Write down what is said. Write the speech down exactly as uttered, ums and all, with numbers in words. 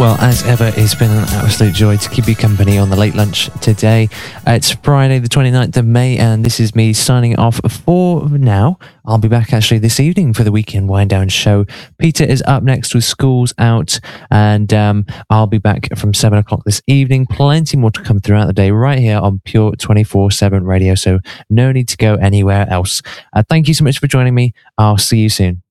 Well, as ever, it's been an absolute joy to keep you company on the late lunch today. Uh, it's Friday, the twenty-ninth of May, and this is me signing off for now. I'll be back actually this evening for the weekend wind down show. Peter is up next with Schools Out, and um, I'll be back from seven o'clock this evening. Plenty more to come throughout the day right here on Pure twenty-four seven Radio, so no need to go anywhere else. Uh, thank you so much for joining me. I'll see you soon.